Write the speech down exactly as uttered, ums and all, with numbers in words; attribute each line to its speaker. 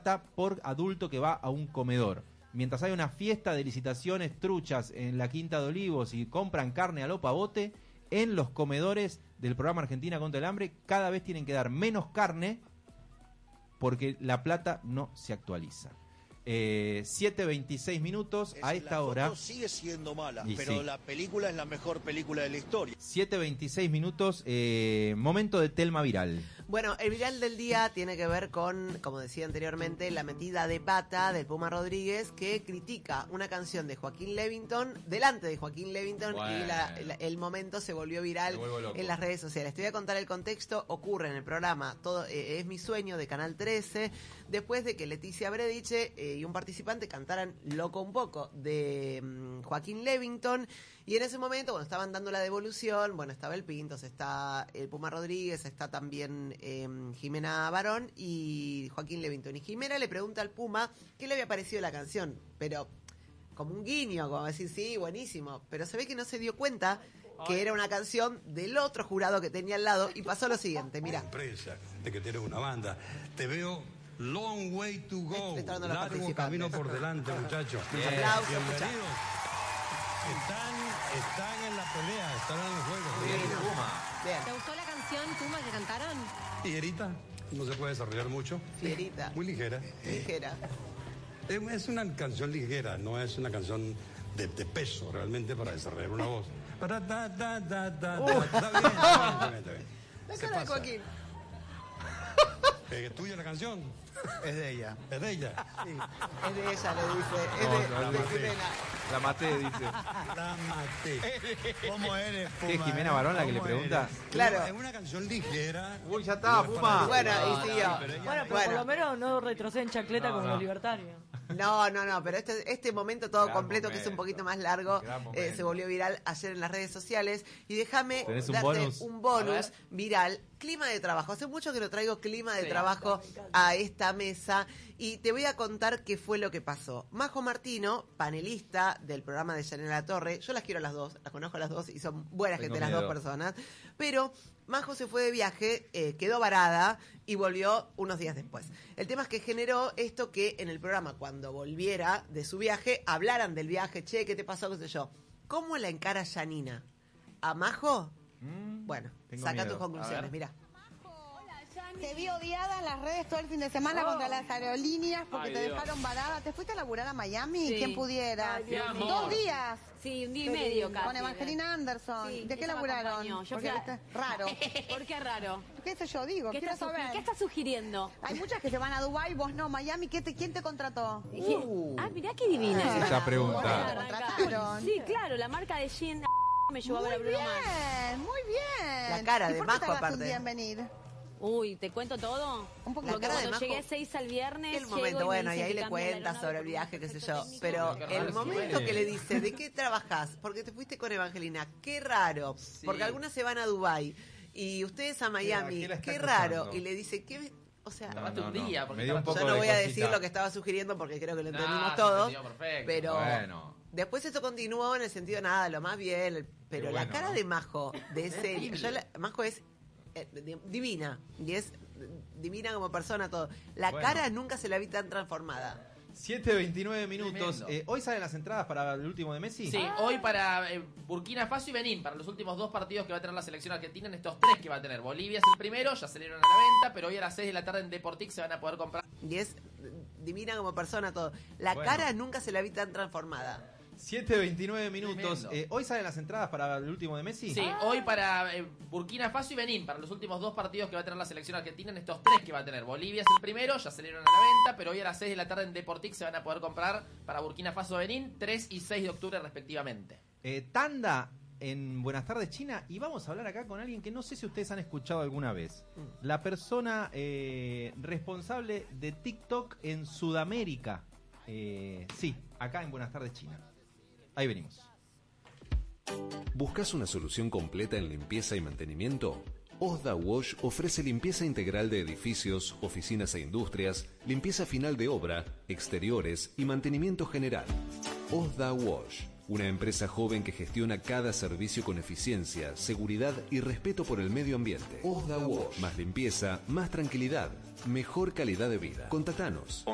Speaker 1: plata por adulto que va a un comedor. Mientras hay una fiesta de licitaciones truchas en la Quinta de Olivos y compran carne a lo pavote, en los comedores del programa Argentina contra el Hambre cada vez tienen que dar menos carne porque la plata no se actualiza. Eh, siete veintiséis minutos
Speaker 2: es,
Speaker 1: a esta
Speaker 2: la
Speaker 1: hora.
Speaker 2: Foto sigue siendo mala,
Speaker 1: Y
Speaker 2: pero
Speaker 1: sí.
Speaker 2: la película es la mejor película de la historia.
Speaker 1: siete veintiséis minutos, eh, momento de Telma Viral.
Speaker 3: Bueno, el viral del día tiene que ver con, como decía anteriormente, la metida de pata del Puma Rodríguez, que critica una canción de Joaquín Levington, delante de Joaquín Levington,
Speaker 1: bueno.
Speaker 3: y la, la, el momento se volvió viral en las redes sociales. Te voy a contar el contexto. Ocurre en el programa Todo eh, es mi sueño de Canal trece, después de que Leticia Brediche eh, y un participante cantaran Loco un poco de um, Joaquín Levington, y en ese momento, cuando estaban dando la devolución, bueno, estaba el Pintos, está el Puma Rodríguez, está también eh, Jimena Barón y Joaquín Levington. Y Jimena le pregunta al Puma qué le había parecido la canción, pero como un guiño, como decir, sí, buenísimo, pero se ve que no se dio cuenta que era una canción del otro jurado que tenía al lado, y pasó lo siguiente, mira.
Speaker 4: Empresa, de que tienes una banda, te veo... Long way to go.
Speaker 3: Largo
Speaker 4: camino por delante, muchachos.
Speaker 3: Bien. Aplausos,
Speaker 4: bienvenidos. Están, están en la pelea, están en el juego.
Speaker 1: Bien, Puma.
Speaker 3: Bien.
Speaker 5: ¿Te gustó la canción, Puma, que cantaron?
Speaker 4: Ligerita, no se puede desarrollar mucho.
Speaker 3: Fierita.
Speaker 4: Muy ligera.
Speaker 3: Ligera.
Speaker 4: Es una canción ligera, no es una canción de, de peso realmente para desarrollar una voz. Da, da, da, da, da,
Speaker 3: Uh.
Speaker 4: Está bien, está bien, está bien.
Speaker 3: La
Speaker 4: Se
Speaker 3: cara de
Speaker 4: pasa.
Speaker 3: Joaquín.
Speaker 4: ¿Es tuya la canción?
Speaker 2: Es de ella.
Speaker 4: ¿Es de ella?
Speaker 3: Sí. Es de ella, le dice. Es
Speaker 1: No,
Speaker 3: de,
Speaker 1: no,
Speaker 3: de
Speaker 1: no,
Speaker 3: Jimena.
Speaker 1: La maté, dice.
Speaker 4: La maté.
Speaker 2: ¿Cómo eres, Puma?
Speaker 1: ¿Qué es Jimena Barón la que le
Speaker 2: ¿Cómo
Speaker 1: pregunta?
Speaker 2: eres?
Speaker 3: Claro.
Speaker 4: Es una canción ligera.
Speaker 1: Uy, ya está,
Speaker 4: No es
Speaker 1: Puma.
Speaker 4: para-
Speaker 3: Bueno,
Speaker 4: No,
Speaker 3: y
Speaker 4: no,
Speaker 3: siguió.
Speaker 4: pero ella-
Speaker 6: Bueno, pero
Speaker 3: Bueno.
Speaker 6: por lo menos no retrocede en chancleta
Speaker 1: No,
Speaker 6: como
Speaker 1: no.
Speaker 6: los libertarios.
Speaker 3: No, no, no, pero este, este momento todo
Speaker 1: Gran
Speaker 3: completo, que es un
Speaker 1: momento.
Speaker 3: poquito más largo,
Speaker 1: Gran
Speaker 3: eh,
Speaker 1: momento.
Speaker 3: se volvió viral ayer en las redes sociales. Y déjame
Speaker 1: ¿Tenés un
Speaker 3: darte
Speaker 1: bonus?
Speaker 3: un
Speaker 7: A
Speaker 3: bonus
Speaker 7: ver.
Speaker 3: viral. Clima de trabajo. Hace mucho que no traigo clima de
Speaker 7: Sí.
Speaker 3: trabajo a esta mesa, y te voy a contar qué fue lo que pasó. Majo Martino, panelista del programa de Yanela La Torre, yo las quiero a las dos, las conozco a las dos y son buenas
Speaker 1: Tengo
Speaker 3: gente las
Speaker 1: miedo.
Speaker 3: dos personas, pero Majo se fue de viaje, eh, quedó varada y volvió unos días después. El tema es que generó esto, que en el programa, cuando volviera de su viaje, hablaran del viaje, che, ¿qué te pasó? ¿Qué sé yo? ¿Cómo la encara Yanina? ¿A Majo?
Speaker 1: Mm,
Speaker 3: Bueno,
Speaker 1: tengo
Speaker 3: saca
Speaker 1: miedo.
Speaker 3: tus conclusiones,
Speaker 7: A ver.
Speaker 3: mira.
Speaker 8: Te vi odiada en las redes todo el fin de semana
Speaker 6: Oh.
Speaker 8: contra las aerolíneas porque
Speaker 7: Ay,
Speaker 8: te
Speaker 7: Dios.
Speaker 8: dejaron varada. ¿Te fuiste a laburar a Miami?
Speaker 5: Sí.
Speaker 8: ¿Quién pudiera?
Speaker 5: Ay, Dios
Speaker 7: mío.
Speaker 8: Dos días
Speaker 5: Sí, un día y medio casi.
Speaker 8: con Evangelina Anderson.
Speaker 5: Sí,
Speaker 8: ¿De qué
Speaker 5: ella me
Speaker 8: laburaron?
Speaker 5: acompañó. Yo
Speaker 8: Porque
Speaker 5: fui a-
Speaker 8: viste, raro.
Speaker 5: ¿Por qué raro?
Speaker 8: ¿Qué sé yo? Digo,
Speaker 5: ¿Qué
Speaker 8: quiero
Speaker 5: estás,
Speaker 8: saber.
Speaker 5: sugi- ¿Qué estás sugiriendo?
Speaker 8: Hay muchas que se van a Dubái, vos no. Miami, ¿qué te, ¿quién te contrató?
Speaker 3: Uh.
Speaker 5: Ah, mirá qué divina.
Speaker 1: Esa pregunta.
Speaker 8: Bueno, contrataron.
Speaker 5: Sí, claro, la marca de Jean me llevó a ver a
Speaker 8: Muy
Speaker 5: Bruno Mars.
Speaker 8: bien, muy bien.
Speaker 3: La cara
Speaker 8: ¿Y
Speaker 3: de
Speaker 8: por qué
Speaker 3: Majo,
Speaker 8: tardaste
Speaker 3: aparte.
Speaker 8: un día en venir?
Speaker 5: Uy, ¿te cuento todo?
Speaker 8: Un poco.
Speaker 3: La
Speaker 5: Porque
Speaker 3: cara de
Speaker 5: cuando
Speaker 3: Majo.
Speaker 5: llegué seis al viernes,
Speaker 3: El
Speaker 5: llego
Speaker 3: momento,
Speaker 5: y me
Speaker 3: bueno, y
Speaker 5: dicen
Speaker 3: ahí
Speaker 5: que
Speaker 3: le
Speaker 5: cambian la
Speaker 3: cuenta
Speaker 5: aeronave
Speaker 3: sobre el
Speaker 5: por un
Speaker 3: viaje, qué sé
Speaker 5: defecto
Speaker 3: yo.
Speaker 5: técnico.
Speaker 3: Pero
Speaker 7: Qué raro
Speaker 3: el
Speaker 7: ese
Speaker 3: momento
Speaker 7: nivel.
Speaker 3: que le dice, ¿de qué trabajás? Porque te fuiste con Evangelina. Qué raro. Porque algunas se van a Dubái y ustedes a Miami.
Speaker 1: ¿qué la está
Speaker 3: Qué raro.
Speaker 1: acusando?
Speaker 3: Y le dice, ¿qué? O sea,
Speaker 7: Tardaste un día. Porque
Speaker 1: Me dio un
Speaker 7: estabas-
Speaker 1: poco
Speaker 3: yo no
Speaker 1: de
Speaker 3: voy a
Speaker 1: cosita.
Speaker 3: decir lo que estaba sugiriendo porque creo que lo
Speaker 7: Nah,
Speaker 3: entendimos
Speaker 7: se
Speaker 3: todos.
Speaker 7: entendió perfecto.
Speaker 3: Pero
Speaker 1: Bueno.
Speaker 3: después esto continuó en el sentido, nada, lo más bien. Pero
Speaker 1: Qué
Speaker 3: la
Speaker 1: bueno,
Speaker 3: cara
Speaker 1: ¿no?
Speaker 3: de Majo, de ese.
Speaker 7: terrible.
Speaker 3: yo la- Majo es eh, di- divina. Y es divina como persona, todo. La
Speaker 1: Bueno.
Speaker 3: cara nunca se la vi tan transformada.
Speaker 1: siete veintinueve minutos.
Speaker 7: Tremendo.
Speaker 1: Eh, ¿Hoy salen las entradas para el último de Messi?
Speaker 7: Sí, hoy para eh, Burkina Faso y Benín, para los últimos dos partidos que va a tener la selección argentina, en estos tres que va a tener. Bolivia es el primero, ya salieron a la venta, pero hoy a las seis de la tarde en Deportix se van a poder comprar.
Speaker 3: Y es divina como persona, todo. La
Speaker 1: Bueno.
Speaker 3: cara nunca se la vi tan transformada.
Speaker 1: siete veintinueve minutos.
Speaker 7: Tremendo.
Speaker 1: Eh, ¿Hoy salen las entradas para el último de Messi?
Speaker 7: Sí, hoy para eh, Burkina Faso y Benín, para los últimos dos partidos que va a tener la selección argentina, en estos tres que va a tener. Bolivia es el primero, ya salieron a la venta, pero hoy a las seis de la tarde en Deportix se van a poder comprar para Burkina Faso Benín, tres y seis de octubre respectivamente.
Speaker 1: Eh, tanda en Buenas tardes China, y vamos a hablar acá con alguien que no sé si ustedes han escuchado alguna vez. La persona eh, responsable de TikTok en Sudamérica. Eh, sí, acá en Buenas tardes China. Ahí venimos.
Speaker 9: ¿Buscas una solución completa en limpieza y mantenimiento? Osda Wash ofrece limpieza integral de edificios, oficinas e industrias, limpieza final de obra, exteriores y mantenimiento general. Osda Wash, una empresa joven que gestiona cada servicio con eficiencia, seguridad y respeto por el medio ambiente. Osda Wash, más limpieza, más tranquilidad, mejor calidad de vida. Contactanos